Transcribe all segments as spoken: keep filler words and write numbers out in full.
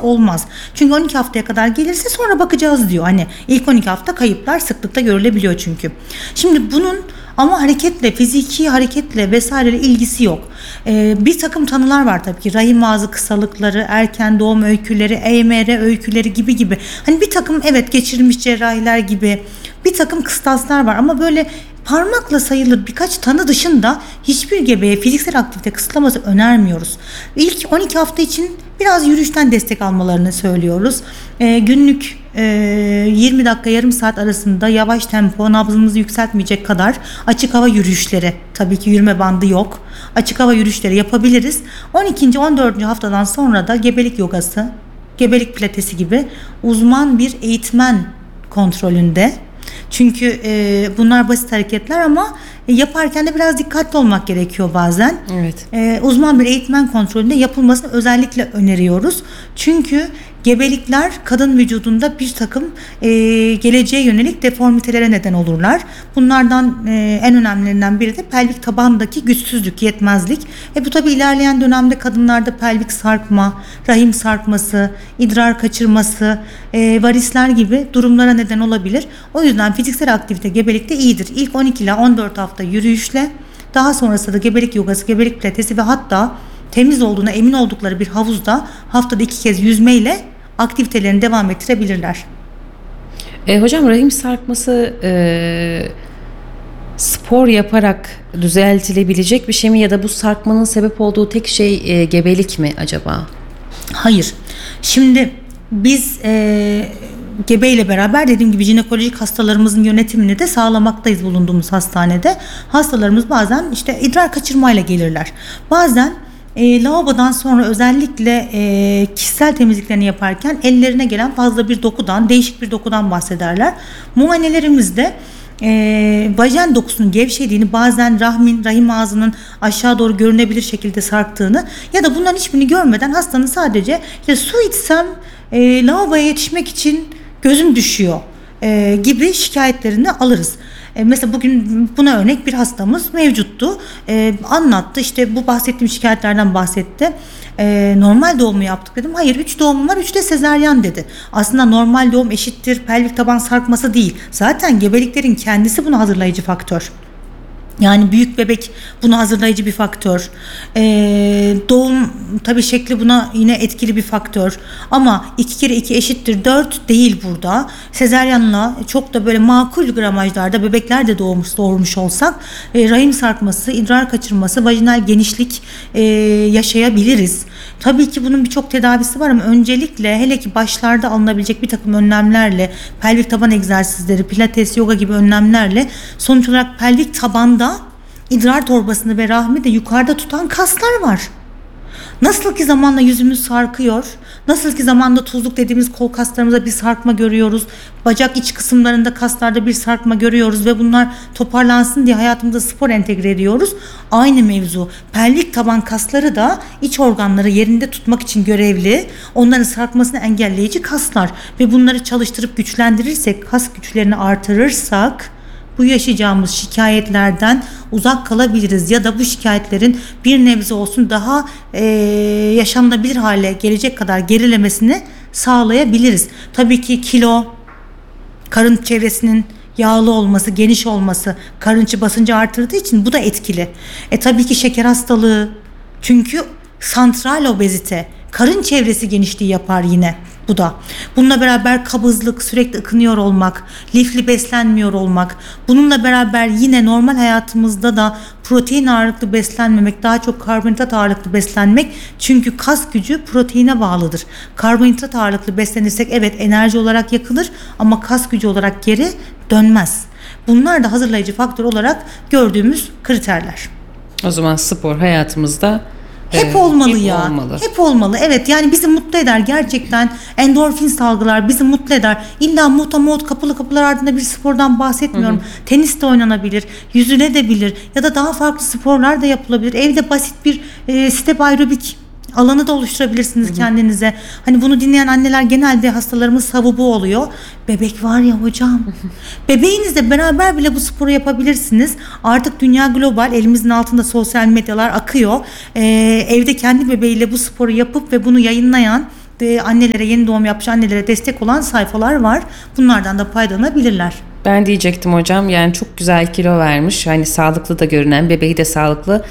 olmaz. Çünkü on iki haftaya kadar gelirse sonra bakacağız diyor. Hani ilk on iki hafta kayıplar sıklıkla görülebiliyor çünkü. Şimdi bunun ama hareketle, fiziki hareketle vesaireyle ilgisi yok. Ee, bir takım tanılar var tabii ki. Rahim ağzı kısalıkları, erken doğum öyküleri, E M R öyküleri gibi gibi. Hani bir takım evet geçirilmiş cerrahiler gibi bir takım kıstaslar var ama böyle parmakla sayılır birkaç tanı dışında hiçbir gebeye fiziksel aktivite kısıtlaması önermiyoruz. İlk on iki hafta için biraz yürüyüşten destek almalarını söylüyoruz. Ee, günlük e, yirmi dakika yarım saat arasında yavaş tempo, nabzımızı yükseltmeyecek kadar açık hava yürüyüşleri, tabii ki yürüme bandı yok, açık hava yürüyüşleri yapabiliriz. on ikinci on dördüncü haftadan sonra da gebelik yogası, gebelik pilatesi gibi uzman bir eğitmen kontrolünde. Çünkü e, bunlar basit hareketler ama e, yaparken de biraz dikkatli olmak gerekiyor bazen. Evet. E, uzman bir eğitmen kontrolünde yapılmasını özellikle öneriyoruz. Çünkü gebelikler kadın vücudunda bir takım e, geleceğe yönelik deformitelere neden olurlar. Bunlardan e, en önemlilerinden biri de pelvik tabandaki güçsüzlük, yetmezlik. E, bu tabii ilerleyen dönemde kadınlarda pelvik sarkma, rahim sarkması, idrar kaçırması, e, varisler gibi durumlara neden olabilir. O yüzden fiziksel aktivite gebelikte iyidir. İlk on iki ila on dört hafta yürüyüşle, daha sonrasında da gebelik yogası, gebelik pilatesi ve hatta temiz olduğuna emin oldukları bir havuzda haftada iki kez yüzmeyle aktivitelerini devam ettirebilirler. E, hocam rahim sarkması e, spor yaparak düzeltilebilecek bir şey mi ya da bu sarkmanın sebep olduğu tek şey e, gebelik mi acaba? Hayır. Şimdi biz e, gebeyle beraber dediğim gibi jinekolojik hastalarımızın yönetimini de sağlamaktayız bulunduğumuz hastanede. Hastalarımız bazen işte idrar kaçırmayla gelirler. Bazen E, lavabodan sonra özellikle e, kişisel temizliklerini yaparken ellerine gelen fazla bir dokudan, değişik bir dokudan bahsederler. Muayenelerimizde e, vajen dokusunun gevşediğini, bazen rahmin, rahim ağzının aşağı doğru görünebilir şekilde sarktığını ya da bunların hiçbirini görmeden hastanın sadece işte su içsem e, lavaboya yetişmek için gözüm düşüyor e, gibi şikayetlerini alırız. E, mesela bugün buna örnek bir hastamız mevcuttu. E, anlattı, işte bu bahsettiğim şikayetlerden bahsetti. E, normal doğum mu yaptık dedim. Hayır, üç doğumum var, üç de sezaryen dedi. Aslında normal doğum eşittir pelvik taban sarkması değil. Zaten gebeliklerin kendisi buna hazırlayıcı faktör. Yani büyük bebek buna hazırlayıcı bir faktör. Ee, doğum tabii şekli buna yine etkili bir faktör. Ama iki kere iki eşittir dört değil burada. Sezaryenle çok da böyle makul gramajlarda bebekler de doğmuş, doğurmuş olsak e, rahim sarkması, idrar kaçırması, vajinal genişlik e, yaşayabiliriz. Tabii ki bunun birçok tedavisi var ama öncelikle hele ki başlarda alınabilecek bir takım önlemlerle, pelvik taban egzersizleri, pilates, yoga gibi önlemlerle sonuç olarak pelvik tabanda idrar torbasını ve rahmi de yukarıda tutan kaslar var. Nasıl ki zamanla yüzümüz sarkıyor, nasıl ki zamanla tuzluk dediğimiz kol kaslarımızda bir sarkma görüyoruz, bacak iç kısımlarında kaslarda bir sarkma görüyoruz ve bunlar toparlansın diye hayatımıza spor entegre ediyoruz. Aynı mevzu. Pelvik taban kasları da iç organları yerinde tutmak için görevli, onların sarkmasını engelleyici kaslar ve bunları çalıştırıp güçlendirirsek, kas güçlerini artırırsak bu yaşayacağımız şikayetlerden uzak kalabiliriz ya da bu şikayetlerin bir nebze olsun daha e, yaşanılabilir hale gelecek kadar gerilemesini sağlayabiliriz. Tabii ki kilo, karın çevresinin yağlı olması, geniş olması karın basıncı artırdığı için bu da etkili. E tabii ki şeker hastalığı, çünkü santral obezite, karın çevresi genişliği yapar yine bu da. Bununla beraber kabızlık, sürekli ıkınıyor olmak, lifli beslenmiyor olmak, bununla beraber yine normal hayatımızda da protein ağırlıklı beslenmemek, daha çok karbonhidrat ağırlıklı beslenmek, çünkü kas gücü proteine bağlıdır. Karbonhidrat ağırlıklı beslenirsek evet enerji olarak yakılır ama kas gücü olarak geri dönmez. Bunlar da hazırlayıcı faktör olarak gördüğümüz kriterler. O zaman spor hayatımızda Hep olmalı hep ya. Olmalı. Hep olmalı. Evet, yani bizi mutlu eder gerçekten. Endorfin salgılar, bizi mutlu eder. İlla muhtemot kapılı kapılar ardında bir spordan bahsetmiyorum. Hı hı. Tenis de oynanabilir, yüzülebilir ya da daha farklı sporlar da yapılabilir. Evde basit bir e, step aerobik alanı da oluşturabilirsiniz, hı hı, kendinize. Hani bunu dinleyen anneler genelde hastalarımız savı bu oluyor. Bebek var ya hocam. Hı hı. Bebeğinizle beraber bile bu sporu yapabilirsiniz. Artık dünya global, elimizin altında sosyal medyalar akıyor. Ee, evde kendi bebeğiyle bu sporu yapıp ve bunu yayınlayan e, annelere, yeni doğum yapmış annelere destek olan sayfalar var. Bunlardan da faydalanabilirler. Ben diyecektim hocam, yani çok güzel kilo vermiş, hani sağlıklı da görünen, bebeği de sağlıklı,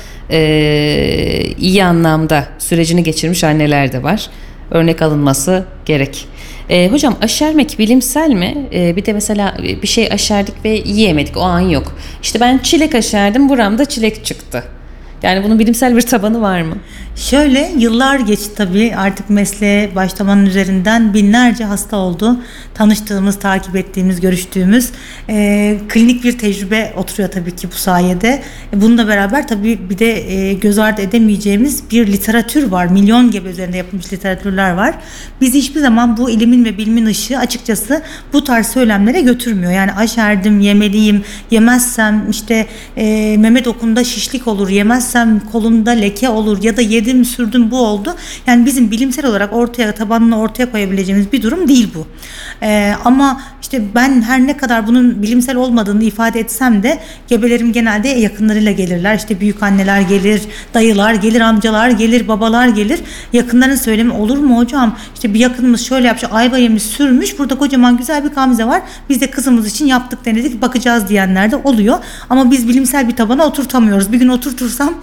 ee, iyi anlamda sürecini geçirmiş anneler de var. Örnek alınması gerek. Ee, hocam aşermek bilimsel mi? Ee, bir de mesela bir şey aşerdik ve yiyemedik, o an yok. İşte ben çilek aşerdim, buramda çilek çıktı. Yani bunun bilimsel bir tabanı var mı? Şöyle, yıllar geçti tabii, artık mesleğe başlamanın üzerinden binlerce hasta oldu. Tanıştığımız, takip ettiğimiz, görüştüğümüz e, klinik bir tecrübe oturuyor tabii ki bu sayede. E, bununla beraber tabii bir de e, göz ardı edemeyeceğimiz bir literatür var. Milyon gebe üzerinde yapılmış literatürler var. Biz hiçbir zaman bu ilimin ve bilimin ışığı açıkçası bu tarz söylemlere götürmüyor. Yani aşerdim, yemeliyim, yemezsem işte e, meme dokumunda şişlik olur, yemezsem kolumda leke olur ya da yedim sürdüm bu oldu. Yani bizim bilimsel olarak ortaya, tabanını ortaya koyabileceğimiz bir durum değil bu. Ee, ama işte ben her ne kadar bunun bilimsel olmadığını ifade etsem de gebelerim genelde yakınlarıyla gelirler. İşte büyük anneler gelir, dayılar gelir, amcalar gelir, babalar gelir. Yakınların söylemi, olur mu hocam? İşte bir yakınımız şöyle yapmış, ayva yemiş, sürmüş. Burada kocaman güzel bir gamze var. Biz de kızımız için yaptık, denedik, bakacağız diyenler de oluyor. Ama biz bilimsel bir tabana oturtamıyoruz. Bir gün oturtursam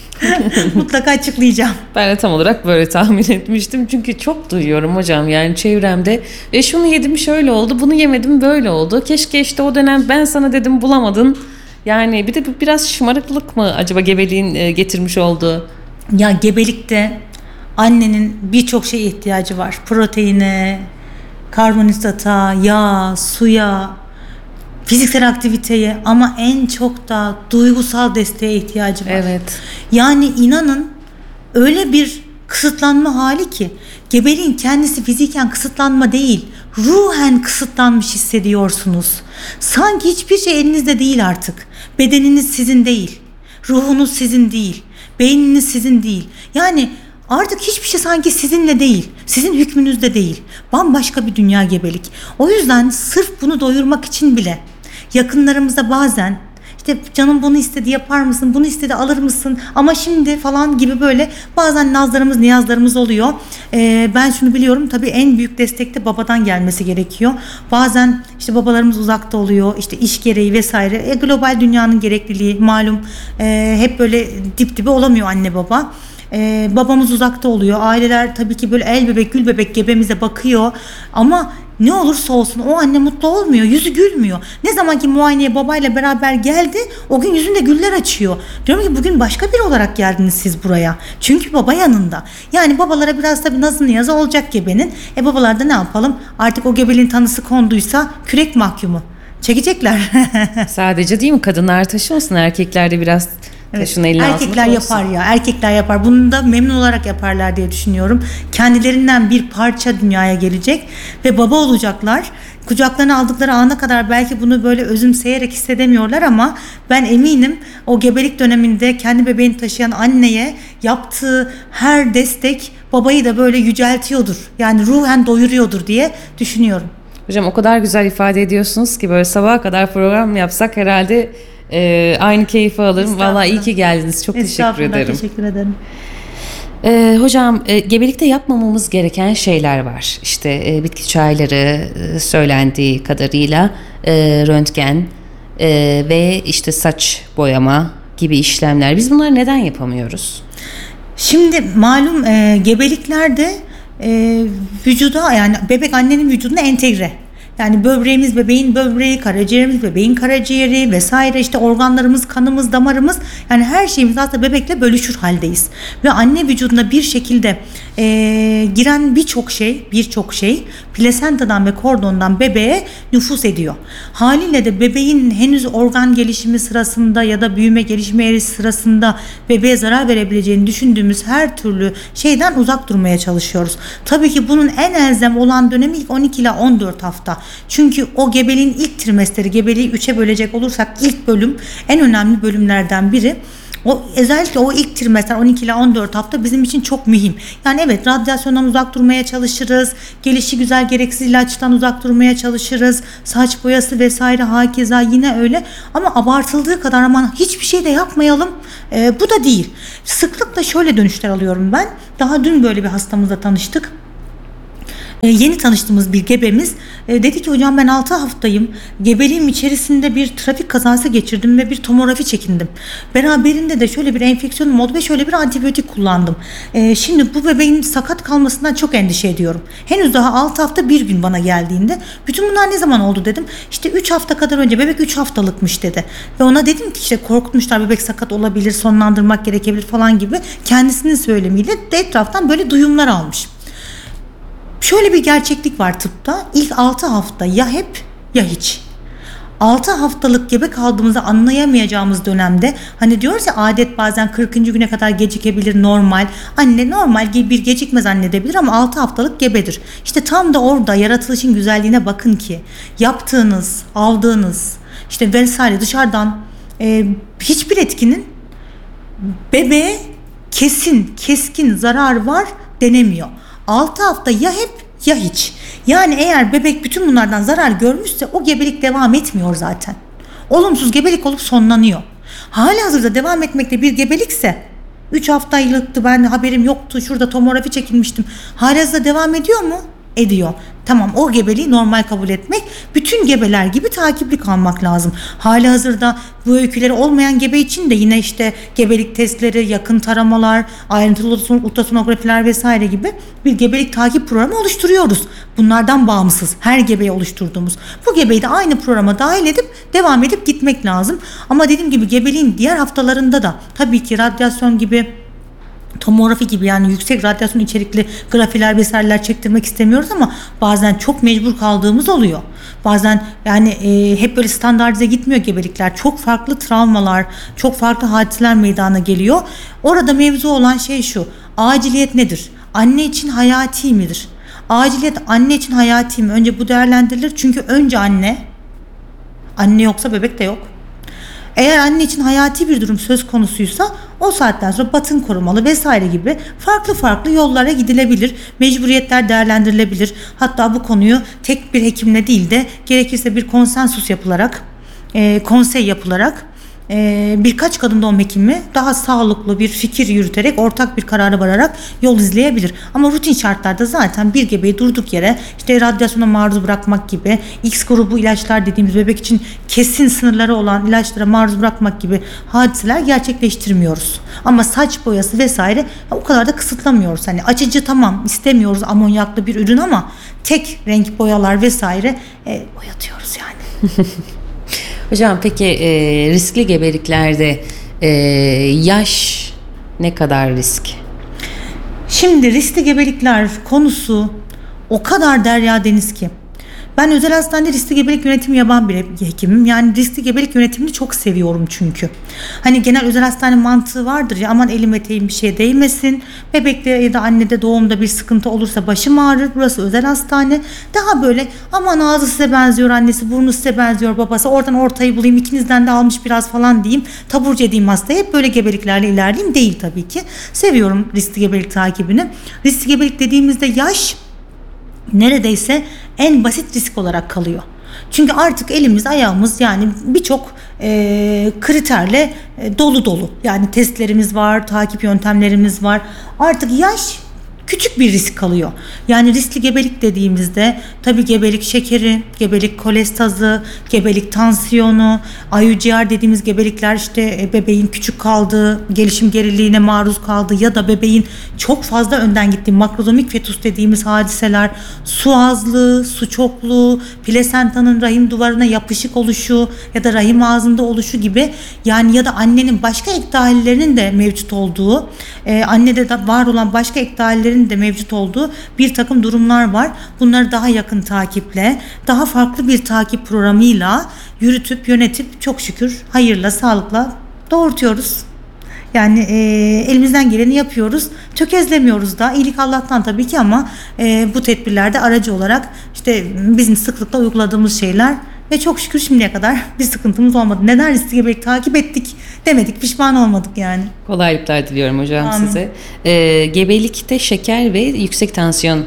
mutlaka açıklayacağım. Ben de tam olarak böyle tahmin etmiştim. Çünkü çok duyuyorum hocam, yani çevremde. E şunu yedim şöyle oldu, bunu yemedim böyle oldu. Keşke işte o dönem ben sana dedim bulamadın. Yani bir de biraz şımarıklık mı acaba gebeliğin getirmiş olduğu? Ya gebelikte annenin birçok şeye ihtiyacı var. Proteine, karbonhidrata, yağ, suya, fiziksel aktiviteye, ama en çok da duygusal desteğe ihtiyacı var. Evet. Yani inanın öyle bir kısıtlanma hali ki, gebeliğin kendisi fiziken kısıtlanma değil, ruhen kısıtlanmış hissediyorsunuz. Sanki hiçbir şey elinizde değil artık. Bedeniniz sizin değil, ruhunuz sizin değil, beyniniz sizin değil. Yani artık hiçbir şey sanki sizinle değil, sizin hükmünüzde değil. Bambaşka bir dünya gebelik. O yüzden sırf bunu doyurmak için bile yakınlarımıza bazen İşte canım bunu istedi, yapar mısın? Bunu istedi, alır mısın? Ama şimdi falan gibi böyle bazen nazlarımız, niyazlarımız oluyor. Ee, ben şunu biliyorum, tabii en büyük destek de babadan gelmesi gerekiyor. Bazen işte babalarımız uzakta oluyor, işte iş gereği vesaire. E, global dünyanın gerekliliği malum, e, hep böyle dip dibe olamıyor anne baba. Ee, babamız uzakta oluyor. Aileler tabii ki böyle el bebek gül bebek gebemize bakıyor. Ama ne olursa olsun o anne mutlu olmuyor. Yüzü gülmüyor. Ne zaman ki muayeneye babayla beraber geldi, o gün yüzünde güller açıyor. Diyorum ki bugün başka biri olarak geldiniz siz buraya. Çünkü baba yanında. Yani babalara biraz tabii nazı niyazı olacak gebenin. E babalar da ne yapalım? Artık o gebeliğin tanısı konduysa kürek mahkumu. Çekecekler. Sadece değil mi? Kadınlar taşıyorsun, erkekler de biraz taşın eline altına. Erkekler yapar ya. Erkekler yapar. Bunu da memnun olarak yaparlar diye düşünüyorum. Kendilerinden bir parça dünyaya gelecek ve baba olacaklar. Kucaklarına aldıkları ana kadar belki bunu böyle özümseyerek hissedemiyorlar ama ben eminim o gebelik döneminde kendi bebeğini taşıyan anneye yaptığı her destek babayı da böyle yüceltiyordur. Yani ruhen doyuruyordur diye düşünüyorum. Hocam o kadar güzel ifade ediyorsunuz ki böyle sabaha kadar program yapsak herhalde e, aynı keyfi alırım. Vallahi iyi ki geldiniz. Çok teşekkür ederim. Teşekkür ederim. Ee, hocam e, gebelikte yapmamamız gereken şeyler var. İşte e, bitki çayları e, söylendiği kadarıyla e, röntgen e, ve işte saç boyama gibi işlemler. Biz bunları neden yapamıyoruz? Şimdi malum e, gebeliklerde e, vücuda, yani bebek annenin vücuduna entegre. Yani böbreğimiz bebeğin böbreği, karaciğerimiz bebeğin karaciğeri vesaire, işte organlarımız, kanımız, damarımız, yani her şeyimiz aslında bebekle bölüşür haldeyiz. Ve anne vücuduna bir şekilde e, giren birçok şey, birçok şey plasentadan ve kordondan bebeğe nüfuz ediyor. Haliyle de bebeğin henüz organ gelişimi sırasında ya da büyüme gelişme eğrisi sırasında bebeğe zarar verebileceğini düşündüğümüz her türlü şeyden uzak durmaya çalışıyoruz. Tabii ki bunun en elzem olan dönemi ilk on iki ila on dört hafta. Çünkü o gebeliğin ilk trimesteri, gebeliği üçe bölecek olursak ilk bölüm en önemli bölümlerden biri. O özellikle o ilk trimester on iki ila on dört hafta bizim için çok mühim. Yani evet, radyasyondan uzak durmaya çalışırız. Gelişi güzel gereksiz ilaçtan uzak durmaya çalışırız. Saç boyası vesaire hakeza yine öyle. Ama abartıldığı kadar aman hiçbir şey de yapmayalım. Ee, bu da değil. Sıklıkla şöyle dönüşler alıyorum ben. Daha dün böyle bir hastamızla tanıştık. E, yeni tanıştığımız bir gebemiz e, dedi ki hocam ben altı haftayım. Gebeliğim içerisinde bir trafik kazası geçirdim ve bir tomografi çekindim. Beraberinde de şöyle bir enfeksiyonum oldu ve şöyle bir antibiyotik kullandım. E, şimdi bu bebeğin sakat kalmasından çok endişe ediyorum. Henüz daha altı hafta bir gün bana geldiğinde bütün bunlar ne zaman oldu dedim. İşte üç hafta kadar önce, bebek üç haftalıkmış dedi. Ve ona dedim ki işte korkutmuşlar, bebek sakat olabilir, sonlandırmak gerekebilir falan gibi, kendisinin söylemiyle de etraftan böyle duyumlar almış. Şöyle bir gerçeklik var tıpta. İlk altı hafta ya hep ya hiç. altı haftalık gebe kaldığımızı anlayamayacağımız dönemde, hani diyoruz ya adet bazen kırkıncı güne kadar gecikebilir, normal. Anne normal bir gecikme zannedebilir ama altı haftalık gebedir. İşte tam da orada yaratılışın güzelliğine bakın ki yaptığınız, aldığınız işte vesaire dışarıdan e, hiçbir etkinin bebeğe kesin, keskin zarar var denemiyor. altı hafta ya hep ya hiç. Yani eğer bebek bütün bunlardan zarar görmüşse o gebelik devam etmiyor zaten. Olumsuz gebelik olup sonlanıyor. Halihazırda devam etmekte bir gebelikse, üç haftaylıktı, ben haberim yoktu, şurada tomografi çekilmiştim, halihazırda devam ediyor mu? Ediyor. Tamam, o gebeliği normal kabul etmek, bütün gebeler gibi takipli kalmak lazım. Halihazırda bu öyküleri olmayan gebe için de yine işte gebelik testleri, yakın taramalar, ayrıntılı ultrasonografiler vesaire gibi bir gebelik takip programı oluşturuyoruz. Bunlardan bağımsız her gebeye oluşturduğumuz. Bu gebeyi de aynı programa dahil edip devam edip gitmek lazım. Ama dediğim gibi gebeliğin diğer haftalarında da tabii ki radyasyon gibi, tomografi gibi, yani yüksek radyasyon içerikli grafiler vesaireler çektirmek istemiyoruz ama bazen çok mecbur kaldığımız oluyor. Bazen yani e, hep böyle standartize gitmiyor gebelikler. Çok farklı travmalar, çok farklı hadiseler meydana geliyor. Orada mevzu olan şey şu: aciliyet nedir? Anne için hayati midir? Aciliyet anne için hayati mi? Önce bu değerlendirilir. Çünkü önce anne, anne yoksa bebek de yok. Eğer anne için hayati bir durum söz konusuysa o saatten sonra batın korumalı vesaire gibi farklı farklı yollara gidilebilir. Mecburiyetler değerlendirilebilir. Hatta bu konuyu tek bir hekimle değil de gerekirse bir konsensus yapılarak, e, konsey yapılarak e, birkaç kadın doğum hekimi daha sağlıklı bir fikir yürüterek ortak bir karara vararak yol izleyebilir. Ama rutin şartlarda zaten bir gebeyi durduk yere işte radyasyona maruz bırakmak gibi, X grubu ilaçlar dediğimiz bebek için kesin sınırları olan ilaçlara maruz bırakmak gibi hadiseler gerçekleştirmiyoruz. Ama saç boyası vesaire o kadar da kısıtlamıyoruz. Hani açıcı tamam, istemiyoruz amonyaklı bir ürün ama tek renk boyalar vesaire e, boyatıyoruz yani. Hocam peki e, riskli gebeliklerde e, yaş ne kadar risk? Şimdi riskli gebelikler konusu o kadar derya deniz ki. Ben özel hastanede riskli gebelik yönetimi yapan bir hekimim. Yani riskli gebelik yönetimini çok seviyorum çünkü. Hani genel özel hastane mantığı vardır ya, aman elim eteğim bir şeye değmesin. Bebekte ya da annede doğumda bir sıkıntı olursa başım ağrır. Burası özel hastane. Daha böyle aman ağzı size benziyor annesi, burnu size benziyor babası. Oradan ortayı bulayım, ikinizden de almış biraz falan diyeyim. Taburcu edeyim hastayı. Hep böyle gebeliklerle ilerleyeyim değil tabii ki. Seviyorum riskli gebelik takibini. Riskli gebelik dediğimizde yaş neredeyse en basit risk olarak kalıyor. Çünkü artık elimiz ayağımız yani birçok e, kriterle e, dolu dolu. Yani testlerimiz var, takip yöntemlerimiz var. Artık yaş küçük bir risk kalıyor. Yani riskli gebelik dediğimizde tabii gebelik şekeri, gebelik kolestazı, gebelik tansiyonu, I U G R dediğimiz gebelikler işte bebeğin küçük kaldığı, gelişim geriliğine maruz kaldığı ya da bebeğin çok fazla önden gittiği makrozomik fetus dediğimiz hadiseler, su azlığı, su çokluğu, plasentanın rahim duvarına yapışık oluşu ya da rahim ağzında oluşu gibi, yani ya da annenin başka ek dahillerinin de mevcut olduğu, e, annede de var olan başka ek dahillerin de mevcut olduğu bir takım durumlar var. Bunları daha yakın takiple, daha farklı bir takip programıyla yürütüp yönetip çok şükür hayırla, sağlıkla doğurtuyoruz. Yani e, elimizden geleni yapıyoruz. Tökezlemiyoruz da. İyilik Allah'tan tabii ki ama e, bu tedbirlerde aracı olarak işte bizim sıklıkla uyguladığımız şeyler ve çok şükür şimdiye kadar bir sıkıntımız olmadı. Neden riskli gebelik takip ettik demedik, pişman olmadık yani. Kolaylıklar diliyorum hocam Amin. size. Ee, gebelikte şeker ve yüksek tansiyon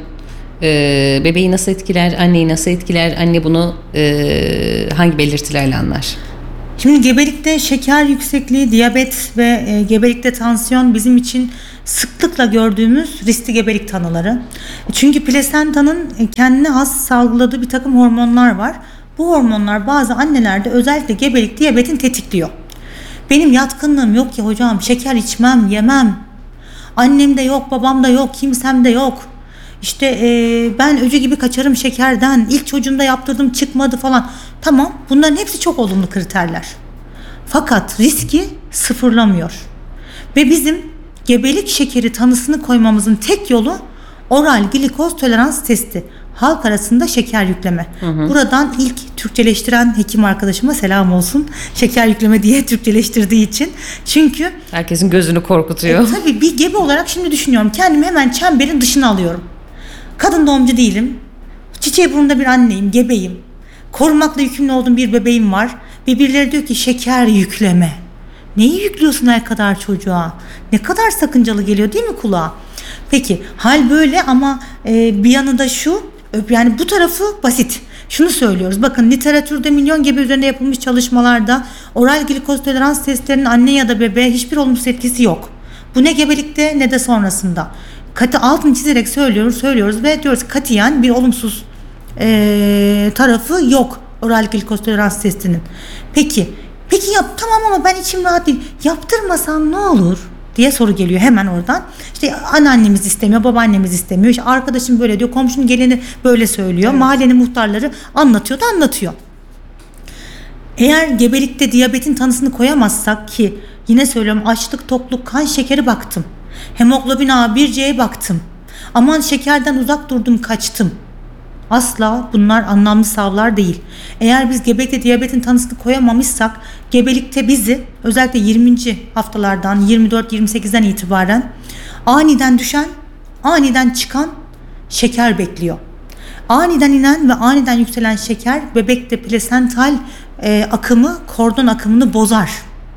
e, bebeği nasıl etkiler, anneyi nasıl etkiler, anne bunu e, hangi belirtilerle anlar? Şimdi gebelikte şeker yüksekliği, diyabet ve e, gebelikte tansiyon bizim için sıklıkla gördüğümüz riskli gebelik tanıları. Çünkü plasentanın kendine has salgıladığı bir takım hormonlar var. Bu hormonlar bazı annelerde özellikle gebelik diyabetin tetikliyor. Benim yatkınlığım yok ki hocam, şeker içmem, yemem. Annemde yok, babamda yok, kimsemde yok. İşte e, ben öcü gibi kaçarım şekerden, ilk çocuğumda yaptırdım çıkmadı falan. Tamam, bunların hepsi çok olumlu kriterler. Fakat riski sıfırlamıyor. Ve bizim gebelik şekeri tanısını koymamızın tek yolu oral glikoz tolerans testi. Halk arasında şeker yükleme. Hı hı. Buradan ilk Türkçeleştiren hekim arkadaşıma selam olsun. Şeker yükleme diye Türkçeleştirdiği için. Çünkü herkesin gözünü korkutuyor. E, tabii bir gebe olarak şimdi düşünüyorum. Kendimi hemen çemberin dışına alıyorum. Kadın doğumcu değilim. Çiçeği burnunda bir anneyim, gebeyim. Korumakla yükümlü olduğum bir bebeğim var. Ve birileri diyor ki şeker yükleme. Neyi yüklüyorsun her kadar çocuğa? Ne kadar sakıncalı geliyor değil mi kulağa? Peki hal böyle ama e, bir yanı da şu, yani bu tarafı basit. Şunu söylüyoruz, bakın literatürde milyon gebe üzerinde yapılmış çalışmalarda oral glikoz tolerans testlerinin anne ya da bebeğe hiçbir olumsuz etkisi yok. Bu ne gebelikte ne de sonrasında. Katı altını çizerek söylüyoruz, söylüyoruz ve diyoruz katiyen bir olumsuz e, tarafı yok oral glikoz tolerans testinin. Peki, peki yap tamam ama ben içim rahat değil. Yaptırmasam ne olur diye soru geliyor hemen oradan. İşte anneannemiz istemiyor, babaannemiz istemiyor. İşte arkadaşım böyle diyor, komşunun geleni böyle söylüyor. Evet. Mahallenin muhtarları anlatıyor da anlatıyor. Eğer gebelikte diyabetin tanısını koyamazsak, ki yine söylüyorum açlık, tokluk, kan şekeri baktım. Hemoglobin A bir C'ye baktım. Aman şekerden uzak durdum, kaçtım. Asla bunlar anlamlı savlar değil. Eğer biz gebelikte diyabetin tanısını koyamamışsak, gebelikte bizi özellikle yirminci haftalardan yirmi dört yirmi sekizden itibaren aniden düşen, aniden çıkan şeker bekliyor. Aniden inen ve aniden yükselen şeker bebekte plasental e, akımı, kordon akımını bozar.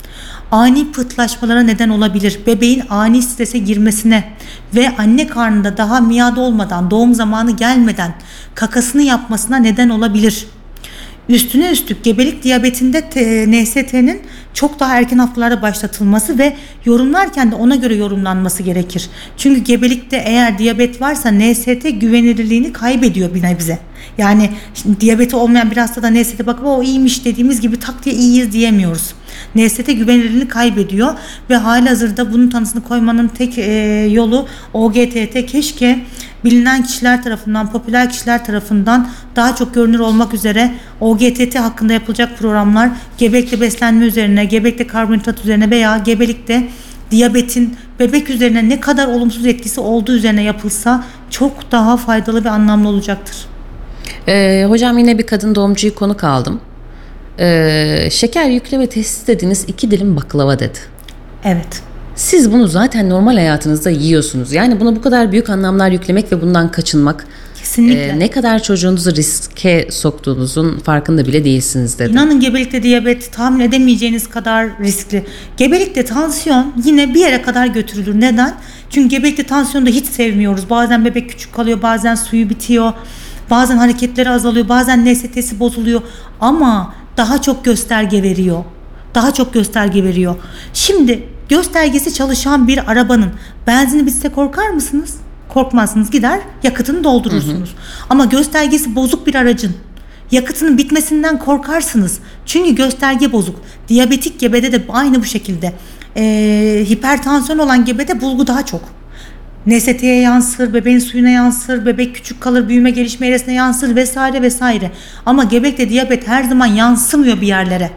Ani pıhtılaşmalara neden olabilir. Bebeğin ani strese girmesine ve anne karnında daha miade olmadan, doğum zamanı gelmeden kakasını yapmasına neden olabilir. Üstüne üstlük gebelik diyabetinde N S T'nin çok daha erken haftalarda başlatılması ve yorumlarken de ona göre yorumlanması gerekir. Çünkü gebelikte eğer diyabet varsa N S T güvenilirliğini kaybediyor bir nebze. Yani şimdi diyabeti olmayan bir hastada N S T bakıp o iyiymiş dediğimiz gibi tak diye iyiyiz diyemiyoruz. N S T güvenilirliğini kaybediyor ve halihazırda bunun tanısını koymanın tek e, yolu O G T T. Keşke bilinen kişiler tarafından, popüler kişiler tarafından daha çok görünür olmak üzere O G T T hakkında yapılacak programlar gebelikte beslenme üzerine, gebelikte karbonhidrat üzerine veya gebelikte diyabetin bebek üzerine ne kadar olumsuz etkisi olduğu üzerine yapılsa çok daha faydalı ve anlamlı olacaktır. Ee, hocam yine bir kadın doğumcuyu konuk aldım. Ee, şeker yükleme testi dediniz, iki dilim baklava dedi. Evet. Siz bunu zaten normal hayatınızda yiyorsunuz. Yani buna bu kadar büyük anlamlar yüklemek ve bundan kaçınmak, kesinlikle. E, ne kadar çocuğunuzu riske soktuğunuzun farkında bile değilsiniz dedi. İnanın gebelikte diyabet tahmin edemeyeceğiniz kadar riskli. Gebelikte tansiyon yine bir yere kadar götürülür. Neden? Çünkü gebelikte tansiyonu da hiç sevmiyoruz. Bazen bebek küçük kalıyor, bazen suyu bitiyor, bazen hareketleri azalıyor, bazen N S T'si bozuluyor. Ama daha çok gösterge veriyor. Daha çok gösterge veriyor. Şimdi göstergesi çalışan bir arabanın benzini bitse korkar mısınız? Korkmazsınız, gider yakıtını doldurursunuz. Hı hı. Ama göstergesi bozuk bir aracın yakıtının bitmesinden korkarsınız. Çünkü gösterge bozuk. Diyabetik gebede de aynı bu şekilde. Ee, hipertansiyon olan gebede bulgu daha çok. N S T'ye yansır, bebeğin suyuna yansır, bebek küçük kalır, büyüme gelişme eğresine yansır vesaire vesaire. Ama gebekte diyabet her zaman yansımıyor bir yerlere.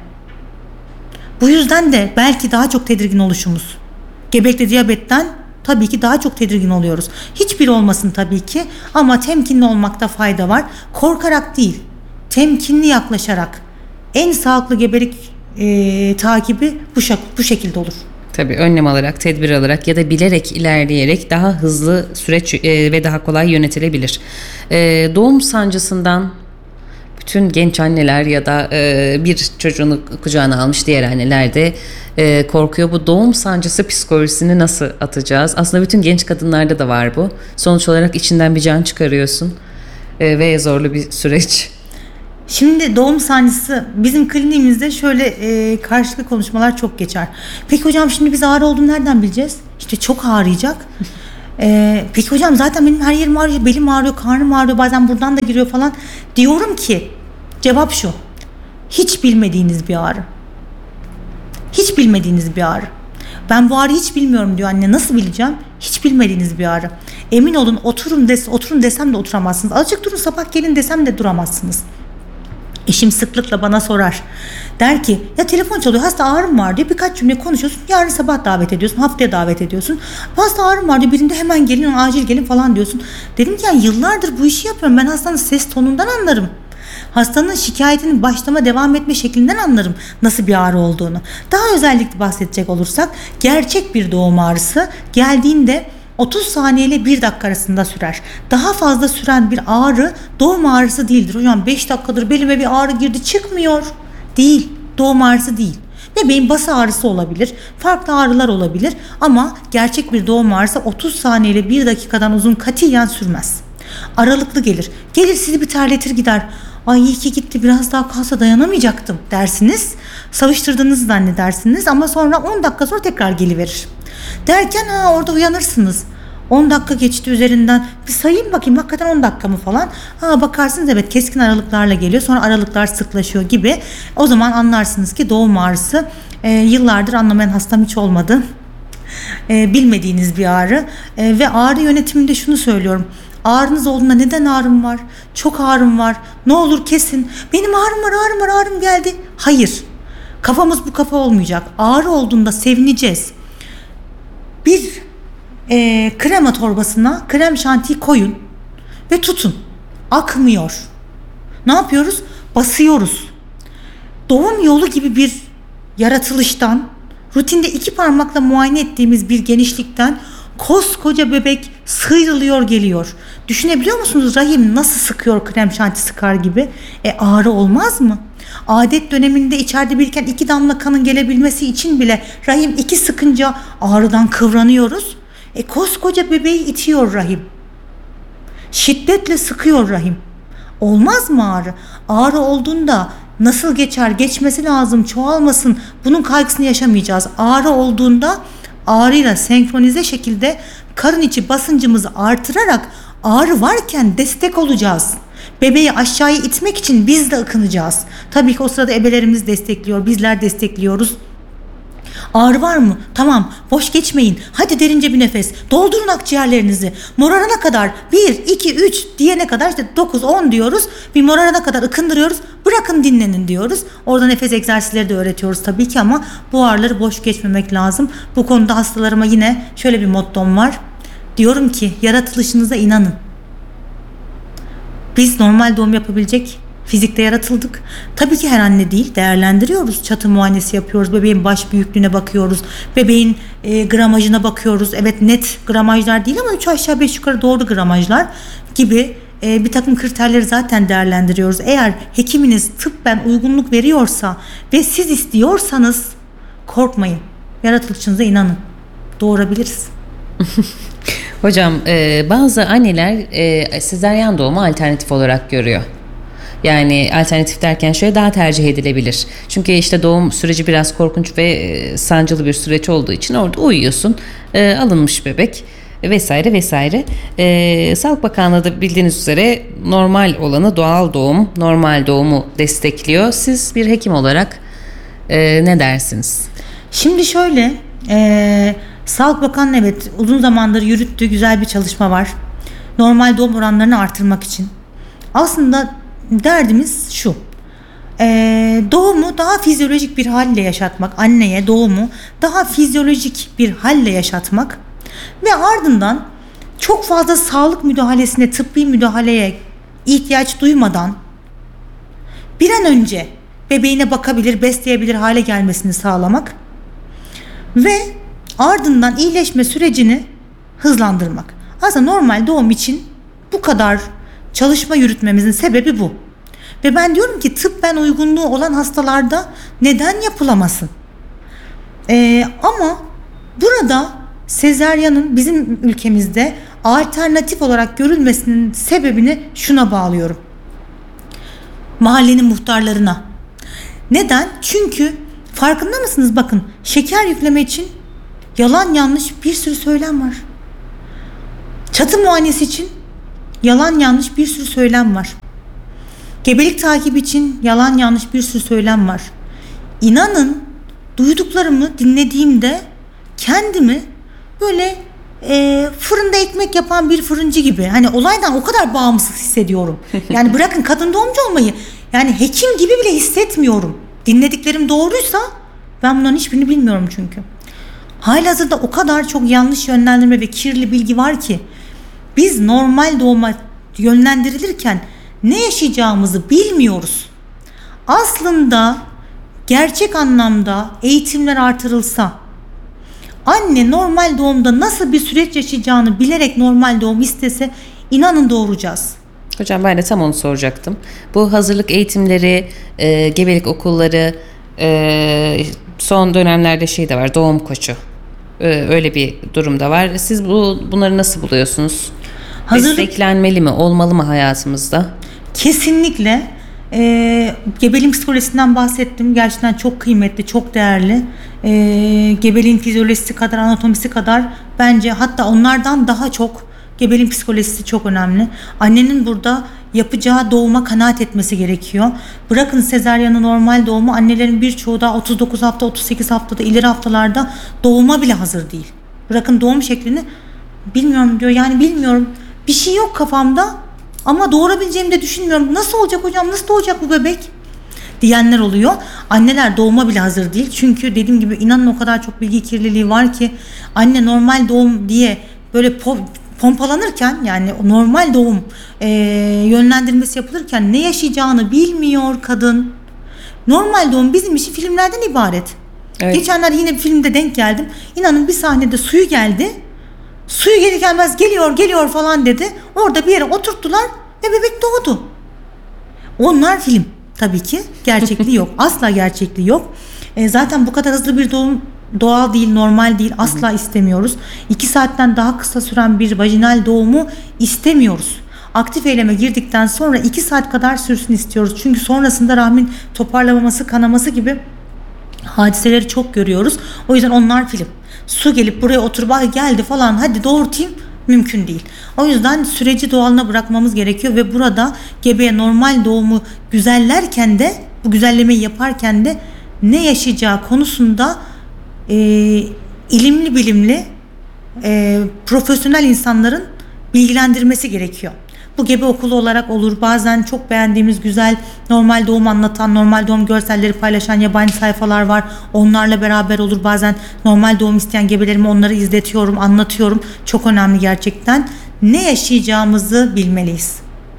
Bu yüzden de belki daha çok tedirgin oluşumuz. Gebekte diyabetten tabii ki daha çok tedirgin oluyoruz. Hiçbir olmasın tabii ki ama temkinli olmakta fayda var. Korkarak değil, temkinli yaklaşarak en sağlıklı gebelik e, takibi bu, bu şekilde olur. Tabii önlem alarak, tedbir alarak ya da bilerek ilerleyerek daha hızlı süreç e, ve daha kolay yönetilebilir. E, doğum sancısından bütün genç anneler ya da e, bir çocuğunu kucağına almış diğer anneler de e, korkuyor. Bu doğum sancısı psikolojisini nasıl atacağız? Aslında bütün genç kadınlarda da var bu. Sonuç olarak içinden bir can çıkarıyorsun e, ve zorlu bir süreç. Şimdi doğum sancısı bizim kliniğimizde şöyle e, karşılıklı konuşmalar çok geçer. Peki hocam şimdi biz ağrı olduğunu nereden bileceğiz? İşte çok ağrıyacak. E, peki hocam zaten benim her yerim ağrıyor, belim ağrıyor, karnım ağrıyor, bazen buradan da giriyor falan. Diyorum ki cevap şu. Hiç bilmediğiniz bir ağrı. Hiç bilmediğiniz bir ağrı. Ben bu ağrıyı hiç bilmiyorum diyor anne. Nasıl bileceğim? Hiç bilmediğiniz bir ağrı. Emin olun oturun, des oturun desem de oturamazsınız. Azıcık durun sabah gelin desem de duramazsınız. Eşim sıklıkla bana sorar. Der ki ya telefon çalıyor, hasta ağrım var diye birkaç cümle konuşuyorsun. Yarın sabah davet ediyorsun, haftaya davet ediyorsun. Hasta ağrım var diye birinde hemen gelin, acil gelin falan diyorsun. Dedim ki yani yıllardır bu işi yapıyorum. Ben hastanın ses tonundan anlarım. Hastanın şikayetinin başlama devam etme şeklinden anlarım nasıl bir ağrı olduğunu. Daha özellikle bahsedecek olursak gerçek bir doğum ağrısı geldiğinde otuz saniye ile bir dakika arasında sürer. Daha fazla süren bir ağrı doğum ağrısı değildir. Hocam beş dakikadır belime bir ağrı girdi çıkmıyor. Değil. Doğum ağrısı değil. Bebeğin bas ağrısı olabilir. Farklı ağrılar olabilir. Ama gerçek bir doğum ağrısı otuz saniye ile bir dakikadan uzun katiyen sürmez. Aralıklı gelir. Gelir sizi bir terletir gider. Ay iyi ki gitti, biraz daha kalsa dayanamayacaktım dersiniz. Savıştırdığınızı zannedersiniz ama sonra on dakika sonra tekrar geliverir. Derken ha orada uyanırsınız. on dakika geçti üzerinden. Bir sayayım bakayım hakikaten on dakika mı falan. Ha bakarsınız evet keskin aralıklarla geliyor. Sonra aralıklar sıklaşıyor gibi. O zaman anlarsınız ki doğum ağrısı e, yıllardır anlamayan hastam hiç olmadı. E, bilmediğiniz bir ağrı. E, ve ağrı yönetiminde şunu söylüyorum. Ağrınız olduğunda neden ağrım var? Çok ağrım var. Ne olur kesin. Benim ağrım var, ağrım var, ağrım geldi. Hayır. Kafamız bu kafa olmayacak. Ağrı olduğunda sevineceğiz. Bir e, krema torbasına krem şantiyi koyun ve tutun. Akmıyor. Ne yapıyoruz? Basıyoruz. Doğum yolu gibi bir yaratılıştan, rutinde iki parmakla muayene ettiğimiz bir genişlikten koskoca bebek sıyrılıyor geliyor. Düşünebiliyor musunuz rahim nasıl sıkıyor krem şanti sıkar gibi? E ağrı olmaz mı? Adet döneminde içeride birken iki damla kanın gelebilmesi için bile rahim iki sıkınca ağrıdan kıvranıyoruz. E koskoca bebeği itiyor rahim. Şiddetle sıkıyor rahim. Olmaz mı ağrı? Ağrı olduğunda nasıl geçer, geçmesi lazım, çoğalmasın, bunun kaygısını yaşamayacağız. Ağrı olduğunda ağrıyla senkronize şekilde karın içi basıncımızı artırarak ağrı varken destek olacağız. Bebeği aşağıya itmek için biz de ıkınacağız. Tabii ki o sırada ebelerimiz destekliyor, bizler destekliyoruz. Ağrı var mı? Tamam, boş geçmeyin. Hadi derince bir nefes. Doldurun akciğerlerinizi. Morarana kadar bir, iki, üç diyene kadar işte dokuz, on diyoruz. Bir morarana kadar ıkındırıyoruz. Bırakın dinlenin diyoruz. Orada nefes egzersizleri de öğretiyoruz tabii ki ama bu ağrıları boş geçmemek lazım. Bu konuda hastalarıma yine şöyle bir mottom var. Diyorum ki yaratılışınıza inanın. Biz normal doğum yapabilecek fizikte yaratıldık. Tabii ki her anne değil, değerlendiriyoruz. Çatı muayenesi yapıyoruz. Bebeğin baş büyüklüğüne bakıyoruz. Bebeğin e, gramajına bakıyoruz. Evet net gramajlar değil ama üç aşağı beş yukarı doğru gramajlar gibi e, bir takım kriterleri zaten değerlendiriyoruz. Eğer hekiminiz tıbben uygunluk veriyorsa ve siz istiyorsanız korkmayın. Yaratılışınıza inanın. Doğurabiliriz. Hocam e, bazı anneler e, sezaryen doğumu alternatif olarak görüyor. Yani alternatif derken şöyle daha tercih edilebilir. Çünkü işte doğum süreci biraz korkunç ve e, sancılı bir süreç olduğu için orada uyuyorsun. E, alınmış bebek vesaire vesaire. E, Sağlık Bakanlığı da bildiğiniz üzere normal olanı doğal doğum, normal doğumu destekliyor. Siz bir hekim olarak e, ne dersiniz? Şimdi şöyle, e, Sağlık Bakanlığı evet uzun zamandır yürüttüğü güzel bir çalışma var. Normal doğum oranlarını artırmak için. Aslında derdimiz şu. Ee, doğumu daha fizyolojik bir halle yaşatmak. Anneye doğumu daha fizyolojik bir halle yaşatmak. Ve ardından çok fazla sağlık müdahalesine, tıbbi müdahaleye ihtiyaç duymadan bir an önce bebeğine bakabilir, besleyebilir hale gelmesini sağlamak. Ve ardından iyileşme sürecini hızlandırmak. Aslında normal doğum için bu kadar çalışma yürütmemizin sebebi bu. Ve ben diyorum ki tıbben uygunluğu olan hastalarda neden yapılamasın? Ee, ama burada sezaryanın bizim ülkemizde alternatif olarak görülmesinin sebebini şuna bağlıyorum. mahallenin muhtarlarına. Neden? Çünkü farkında mısınız? Bakın, şeker yükleme için yalan yanlış bir sürü söylem var. Çatı muayenesi için yalan yanlış bir sürü söylem var. Gebelik takibi için yalan yanlış bir sürü söylem var. İnanın, duyduklarımı dinlediğimde kendimi böyle e, fırında ekmek yapan bir fırıncı gibi, hani olaydan o kadar bağımsız hissediyorum. Yani bırakın kadın doğumcu olmayı, yani hekim gibi bile hissetmiyorum. Dinlediklerim doğruysa ben bunların hiçbirini bilmiyorum çünkü. Halihazırda o kadar çok yanlış yönlendirme ve kirli bilgi var ki biz normal doğuma yönlendirilirken ne yaşayacağımızı bilmiyoruz. Aslında gerçek anlamda eğitimler artırılsa, anne normal doğumda nasıl bir süreç yaşayacağını bilerek normal doğum istese, inanın doğuracağız. Hocam ben de tam onu soracaktım. Bu hazırlık eğitimleri, e, gebelik okulları, e, son dönemlerde şey de var, doğum koçu. E, öyle bir durum da var. Siz bu bunları nasıl buluyorsunuz? Hazırlık... Desteklenmeli mi, olmalı mı hayatımızda? Kesinlikle. E, gebeliğin psikolojisinden bahsettim. Gerçekten çok kıymetli, çok değerli. E, gebeliğin fizyolojisi kadar, anatomisi kadar, bence hatta onlardan daha çok gebeliğin psikolojisi çok önemli. Annenin burada yapacağı doğuma kanaat etmesi gerekiyor. Bırakın sezaryanı, normal doğumu, annelerin birçoğu da otuz dokuz hafta, otuz sekiz haftada, ileri haftalarda doğuma bile hazır değil. Bırakın doğum şeklini, bilmiyorum diyor. Yani bilmiyorum. Bir şey yok kafamda ama doğurabileceğimi de düşünmüyorum. Nasıl olacak hocam? Nasıl doğacak bu bebek? Diyenler oluyor. Anneler doğuma bile hazır değil. Çünkü dediğim gibi, inanın o kadar çok bilgi kirliliği var ki anne normal doğum diye böyle po- pompalanırken, yani normal doğum e, yönlendirmesi yapılırken ne yaşayacağını bilmiyor kadın. Normal doğum bizim için filmlerden ibaret. Evet. Geçenler yine bir filmde denk geldim. İnanın bir sahnede suyu geldi. Suyu gelir gelmez geliyor geliyor falan dedi. Orada bir yere oturttular ve bebek doğdu. Onlar film. Tabii ki gerçekliği yok. Asla gerçekliği yok. E, zaten bu kadar hızlı bir doğum doğal değil, normal değil. Asla Hı-hı. istemiyoruz. iki saatten daha kısa süren bir vajinal doğumu istemiyoruz. Aktif eyleme girdikten sonra iki saat kadar sürsün istiyoruz. Çünkü sonrasında rahmin toparlamaması, kanaması gibi hadiseleri çok görüyoruz. O yüzden onlar film. Su gelip buraya oturup geldi falan, hadi doğurtayım, mümkün değil. O yüzden süreci doğalına bırakmamız gerekiyor ve burada gebeye normal doğumu güzellerken de, bu güzellemeyi yaparken de ne yaşayacağı konusunda e, ilimli bilimli e, profesyonel insanların bilgilendirmesi gerekiyor. Bu gebe okulu olarak olur. Bazen çok beğendiğimiz güzel normal doğum anlatan, normal doğum görselleri paylaşan yabancı sayfalar var. Onlarla beraber olur. Bazen normal doğum isteyen gebelerime onları izletiyorum, anlatıyorum. Çok önemli gerçekten. Ne yaşayacağımızı bilmeliyiz.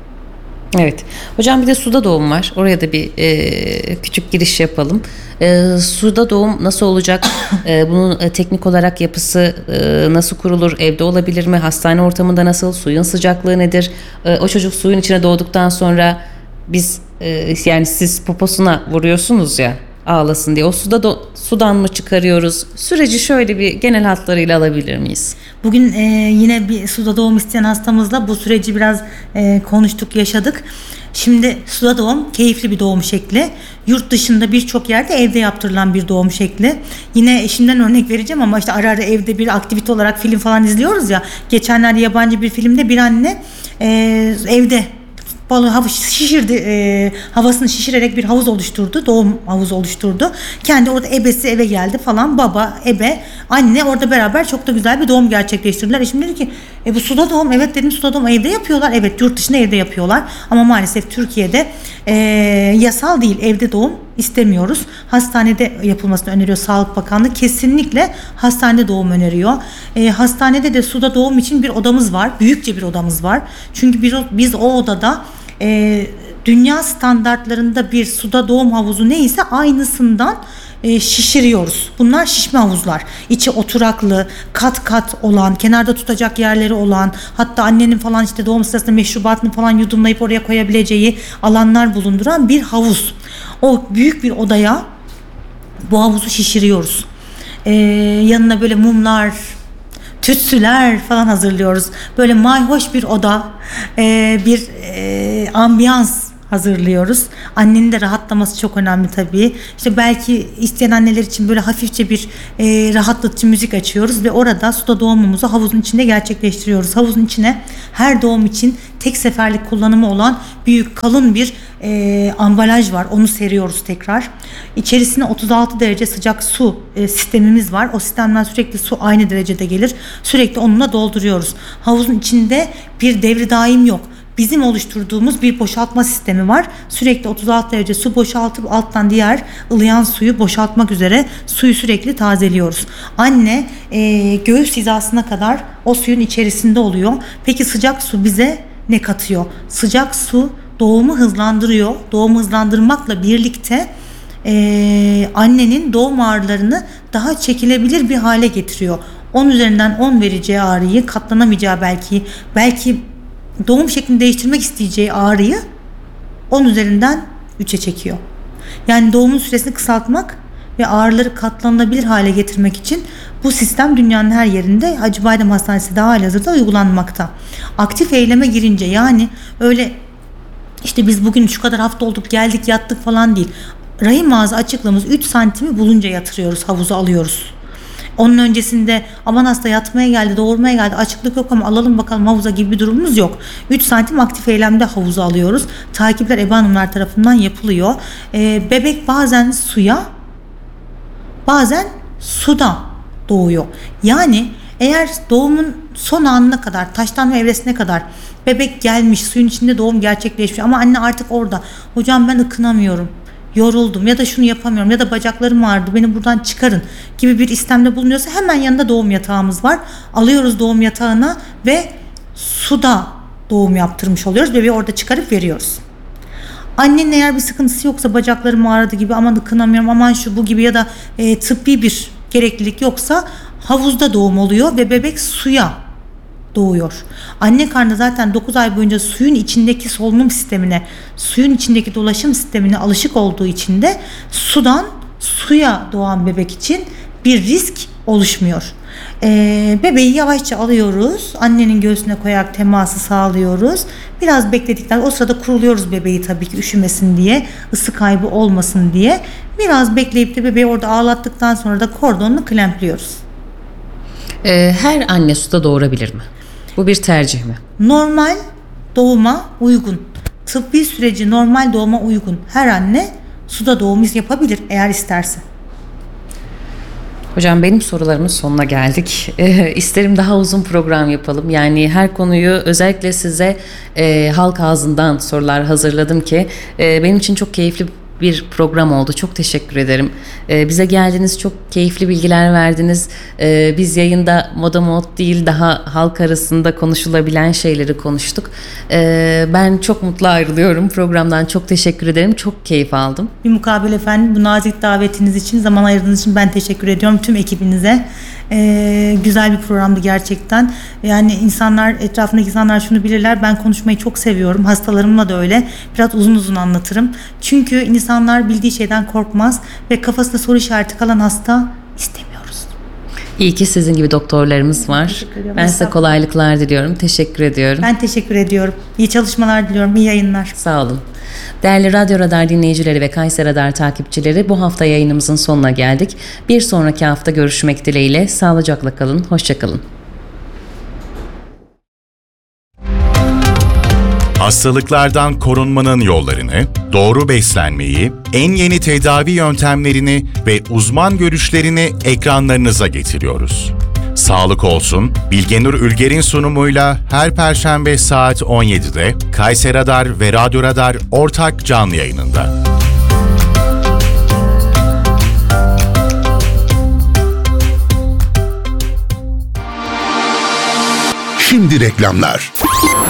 Evet. Hocam bir de suda doğum var. Oraya da bir e, küçük giriş yapalım. E, suda doğum nasıl olacak? E, bunun e, teknik olarak yapısı e, nasıl kurulur? Evde olabilir mi? Hastane ortamında nasıl? Suyun sıcaklığı nedir? E, o çocuk suyun içine doğduktan sonra biz e, yani siz poposuna vuruyorsunuz ya, ağlasın diye. O suda do- sudan mı çıkarıyoruz? Süreci şöyle bir genel hatlarıyla alabilir miyiz? Bugün e, yine bir suda doğum isteyen hastamızla bu süreci biraz e, konuştuk, yaşadık. Şimdi suda doğum keyifli bir doğum şekli. Yurt dışında birçok yerde evde yaptırılan bir doğum şekli. Yine eşimden örnek vereceğim ama işte ara ara evde bir aktivite olarak film falan izliyoruz ya. Geçenlerde yabancı bir filmde bir anne e, evde balığı havuz şişirdi, e, havasını şişirerek bir havuz oluşturdu, doğum havuzu oluşturdu. Kendi orada, ebesi eve geldi falan, baba, ebe, anne orada beraber çok da güzel bir doğum gerçekleştirdiler. Eşim dedi ki, e bu suda doğum, evet dedim, suda doğum evde yapıyorlar, evet yurt dışında evde yapıyorlar ama maalesef Türkiye'de e, yasal değil, evde doğum istemiyoruz. Hastanede yapılmasını öneriyor Sağlık Bakanlığı, kesinlikle hastanede doğum öneriyor. E, hastanede de suda doğum için bir odamız var, büyükçe bir odamız var. Çünkü bir, biz o odada e, dünya standartlarında bir suda doğum havuzu neyse aynısından e, şişiriyoruz. Bunlar şişme havuzlar. İçi oturaklı, kat kat olan, kenarda tutacak yerleri olan, hatta annenin falan işte doğum sırasında meşrubatını falan yudumlayıp oraya koyabileceği alanlar bulunduran bir havuz. O büyük bir odaya bu havuzu şişiriyoruz. Ee, yanına böyle mumlar, tütsüler falan hazırlıyoruz. Böyle mayhoş bir oda, e, bir e, ambiyans hazırlıyoruz. Annenin de rahatlaması çok önemli tabii. İşte belki isteyen anneler için böyle hafifçe bir e, rahatlatıcı müzik açıyoruz ve orada suda doğumumuzu havuzun içinde gerçekleştiriyoruz. Havuzun içine her doğum için tek seferlik kullanımı olan büyük kalın bir e, ambalaj var. Onu seriyoruz tekrar. İçerisine otuz altı derece sıcak su e, sistemimiz var. O sistemden sürekli su aynı derecede gelir. Sürekli onunla dolduruyoruz. Havuzun içinde bir devri daim yok. Bizim oluşturduğumuz bir boşaltma sistemi var. Sürekli otuz altı derece su boşaltıp alttan diğer ılıyan suyu boşaltmak üzere suyu sürekli tazeliyoruz. Anne e, göğüs hizasına kadar o suyun içerisinde oluyor. Peki sıcak su bize ne katıyor? Sıcak su doğumu hızlandırıyor. Doğumu hızlandırmakla birlikte e, annenin doğum ağrılarını daha çekilebilir bir hale getiriyor. on üzerinden on vereceği ağrıyı, katlanamayacağı belki belki doğum şeklini değiştirmek isteyeceği ağrıyı on üzerinden üçe çekiyor. Yani doğumun süresini kısaltmak ve ağrıları katlanılabilir hale getirmek için bu sistem dünyanın her yerinde Hacıbadem Hastanesi de halihazırda uygulanmakta. Aktif eyleme girince, yani öyle işte biz bugün şu kadar hafta olduk geldik yattık falan değil. Rahim ağzı açıklığımız üç santimi bulunca yatırıyoruz, havuza alıyoruz. Onun öncesinde aman hasta yatmaya geldi, doğurmaya geldi, açıklık yok ama alalım bakalım havuza gibi bir durumumuz yok. üç santim aktif eylemde havuza alıyoruz. Takipler ebe hanımlar tarafından yapılıyor. Ee, bebek bazen suya, bazen suda doğuyor. Yani eğer doğumun son anına kadar, taşlanma evresine kadar bebek gelmiş, suyun içinde doğum gerçekleşmiş ama anne artık orada, hocam ben ıkınamıyorum, yoruldum ya da şunu yapamıyorum ya da bacaklarım ağrıdı, beni buradan çıkarın gibi bir istemde bulunuyorsa hemen yanında doğum yatağımız var. Alıyoruz doğum yatağına ve suda doğum yaptırmış oluyoruz. Bebeği orada çıkarıp veriyoruz. Annenin eğer bir sıkıntısı yoksa, bacaklarım ağrıdı gibi, aman ıkınamıyorum, aman şu bu gibi ya da e, tıbbi bir gereklilik yoksa havuzda doğum oluyor ve bebek suya doğuyor. Anne karnı zaten dokuz ay boyunca suyun içindeki solunum sistemine, suyun içindeki dolaşım sistemine alışık olduğu için de sudan suya doğan bebek için bir risk oluşmuyor. Ee, bebeği yavaşça alıyoruz. Annenin göğsüne koyarak teması sağlıyoruz. Biraz bekledikten, o sırada kuruluyoruz bebeği tabii ki üşümesin diye, ısı kaybı olmasın diye. Biraz bekleyip de bebeği orada ağlattıktan sonra da kordonla klempliyoruz. Ee, her anne suda doğurabilir mi? Bu bir tercih mi? Normal doğuma uygun, tıbbi süreci normal doğuma uygun her anne suda doğum yapabilir eğer isterse. Hocam benim sorularımın sonuna geldik. E, isterim daha uzun program yapalım. Yani her konuyu özellikle size e, halk ağzından sorular hazırladım ki e, benim için çok keyifli bir program oldu. Çok teşekkür ederim. Ee, bize geldiniz, çok keyifli bilgiler verdiniz. Ee, biz yayında moda mod değil, daha halk arasında konuşulabilen şeyleri konuştuk. Ee, ben çok mutlu ayrılıyorum programdan. Çok teşekkür ederim. Çok keyif aldım. Bir mukabele efendim, bu nazik davetiniz için, zaman ayırdığınız için ben teşekkür ediyorum tüm ekibinize. Ee, güzel bir programdı gerçekten. Yani insanlar, etrafındaki insanlar şunu bilirler, ben konuşmayı çok seviyorum. Hastalarımla da öyle. Biraz uzun uzun anlatırım. Çünkü insanlar bildiği şeyden korkmaz ve kafasında soru işareti kalan hasta istemiyoruz. İyi ki sizin gibi doktorlarımız var. Ben size kolaylıklar diliyorum. Teşekkür ediyorum. Ben teşekkür ediyorum. İyi çalışmalar diliyorum. İyi yayınlar. Sağ olun. Değerli Radyo Radar dinleyicileri ve Kayser Radar takipçileri, bu hafta yayınımızın sonuna geldik. Bir sonraki hafta görüşmek dileğiyle. Sağlıcakla kalın. Hoşça kalın. Hastalıklardan korunmanın yollarını, doğru beslenmeyi, en yeni tedavi yöntemlerini ve uzman görüşlerini ekranlarınıza getiriyoruz. Sağlık olsun, Bilgenur Ülger'in sunumuyla her Perşembe saat on yedide Kayser Radar ve Radyo Radar ortak canlı yayınında. Şimdi reklamlar.